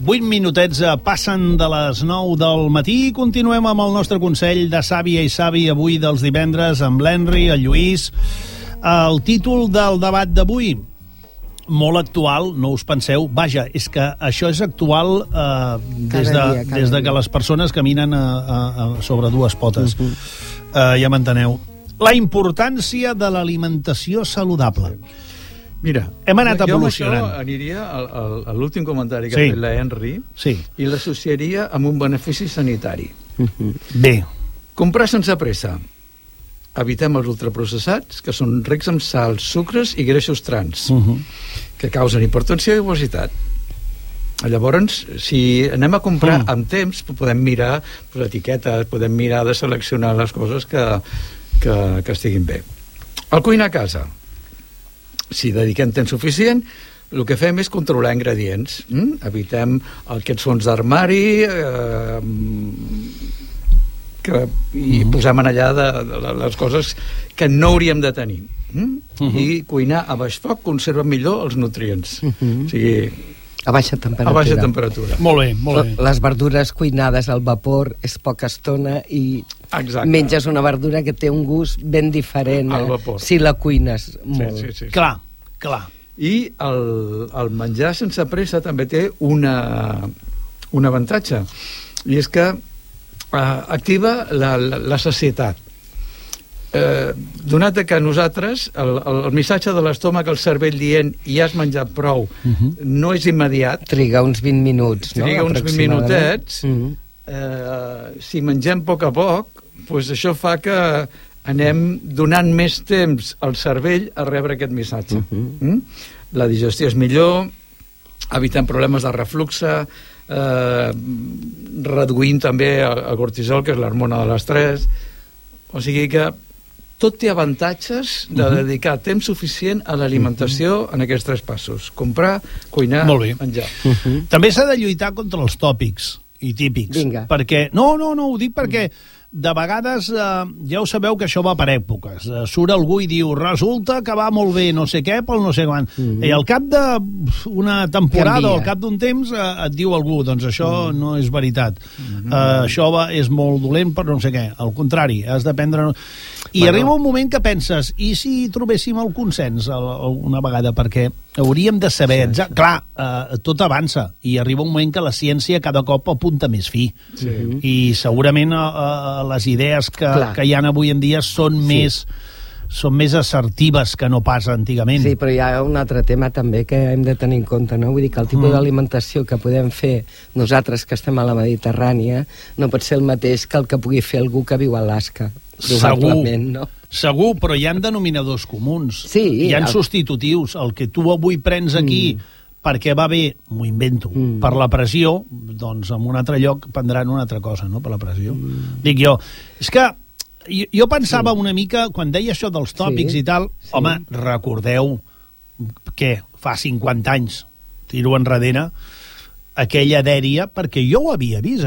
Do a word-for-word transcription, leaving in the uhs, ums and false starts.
vuit minutets passen de les nou del matí. Continuem amb el nostre consell de Sàvia i Savi avui dels divendres amb l'Henry, el Lluís. El títol del debat d'avui, molt actual, no us penseu. Vaja, és que això és actual eh, des, de, dia, des de que les persones caminen a, a, a sobre dues potes. Uh-huh. eh, ja m'enteneu. La importància de l'alimentació saludable. Mira, hem anat jo evolucionant. Jo amb això aniria a l'últim comentari que sí. ha fet la Henry sí. i l'associaria amb un benefici sanitari. Uh-huh. Bé. Comprar sense pressa. Evitem els ultraprocessats, que són rics en sals, sucres i greixos trans, uh-huh. que causen hipertensió i obesitat. Llavors, si anem a comprar uh-huh. amb temps, podem mirar l'etiqueta, podem mirar de seleccionar les coses que, que, que estiguin bé. El cuinar a casa. Si dediquem temps suficient, el que fem és controlar ingredients. Mm? Evitem aquests fons d'armari eh, que, i mm. posem en allà de, de les coses que no hauríem de tenir. Mm? Mm-hmm. I cuinar a baix foc conserva millor els nutrients. Mm-hmm. O sigui, a baixa temperatura. A baixa temperatura. Molt bé, molt bé. Les verdures cuinades al vapor és poca estona i exacte. Menges una verdura que té un gust ben diferent al vapor. Si la cuines molt. Sí, sí, sí, sí. Clar, clar. I el, el menjar sense pressa també té una, un avantatge, i és que eh, activa la, la, la sacietat. Eh, donat que nosaltres el, el, el missatge de l'estómac al cervell dient ja has menjat prou, uh-huh. no és immediat, triga uns vint minuts, triga no? uns vint minutets. uh-huh. eh, si mengem a poc a poc, pues això fa que anem donant més temps al cervell a rebre aquest missatge. Uh-huh. mm? La digestió és millor, evitem problemes de refluxe, eh, reduint també el, el cortisol, que és l'hormona de l'estrès. O sigui que tot té avantatges de uh-huh. dedicar temps suficient a l'alimentació uh-huh. en aquests tres passos. Comprar, cuinar, menjar. Uh-huh. També s'ha de lluitar contra els tòpics i típics. Vinga. Perquè, no, no, no, ho dic perquè de vegades, eh, ja ho sabeu que això va per èpoques. Eh, surt algú i diu, resulta que va molt bé no sé què pel no sé quan. Mm-hmm. I al cap d'una temporada Canvia. o al cap d'un temps eh, et diu algú, doncs això mm. no és veritat. Mm-hmm. Eh, això va, és molt dolent per no sé què. Al contrari, has de prendre... I bueno. arriba un moment que penses, i si trobéssim el consens una vegada? Perquè hauríem de saber... Sí, sí. Clar, eh, tot avança i arriba un moment que la ciència cada cop apunta més fi. Sí. I segurament eh, les idees que, que hi ha avui en dia són, sí. més, són més assertives que no pas antigament. Sí, però hi ha un altre tema també que hem de tenir en compte, no? Vull dir que el tipus mm. d'alimentació que podem fer nosaltres que estem a la Mediterrània no pot ser el mateix que el que pugui fer algú que viu a Alaska. Segur, no? segur, però hi ha denominadors comuns. Sí, hi ha el... substitutius. El que tu avui prens aquí mm. perquè va bé, m'ho invento, mm. per la pressió, doncs en un altre lloc prendran una altra cosa, no?, per la pressió. Mm. Dic jo, és que jo, jo pensava sí. una mica, quan deia això dels tòpics sí. i tal, sí. home, recordeu que fa cinquanta anys, tiro enrere, aquella dèria, perquè jo ho havia vist,